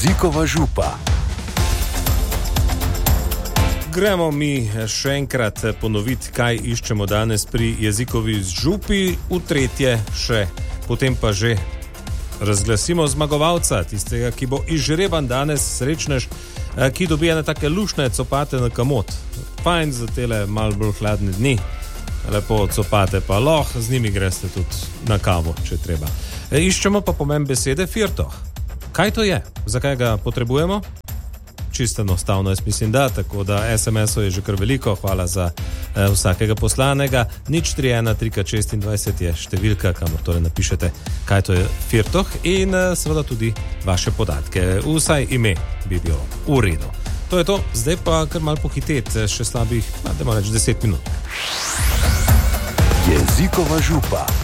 Jezikova župa. Gremo mi še enkrat ponoviti, kaj iščemo danes pri jezikovi župi, v tretje še, potem pa že razglasimo zmagovalca, tistega, ki bo izžreban danes, srečnež, ki dobi ene take lušne copate na kamot. Fajn za tele malo bolj hladne dni, lepo copate pa lahko, z njimi greste tudi na kavo, če treba. Iščemo pa pomen besede firtoh. Kaj to je? Zakaj ga potrebujemo? Čisto enostavno, jaz mislim, da, tako da SMS-ov je že kar veliko, hvala za vsakega poslanega. 031 326 je številka, kamor torej napišete, kaj to je firtoh in seveda tudi vaše podatke. Vsaj ime bi bilo v redu. To je to, zdaj pa kar malo pohiteti, še slabih, dajmo reči 10 minut. Jezikova župa.